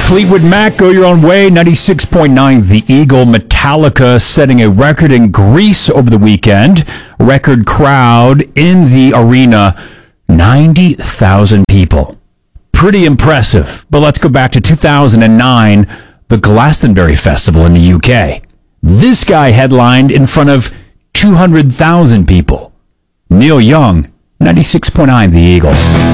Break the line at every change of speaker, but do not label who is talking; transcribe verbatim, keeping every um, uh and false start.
Fleetwood Mac, Go Your Own Way, ninety-six point nine The Eagle. Metallica setting a record in Greece over the weekend. Record crowd in the arena, ninety thousand people. Pretty impressive. But let's go back to two thousand nine, the Glastonbury Festival in the U K. This guy headlined in front of two hundred thousand people. Neil Young, ninety-six point nine The Eagle.